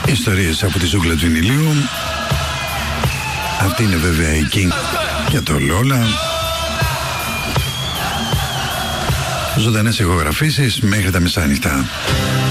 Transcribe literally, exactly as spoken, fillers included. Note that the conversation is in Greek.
Ιστορίες από τη ζούγκλα του Ηνηλίου. Αυτή είναι βέβαια η King για το Λόλα. Ζωντανές ηχογραφήσεις μέχρι τα μεσάνυχτα.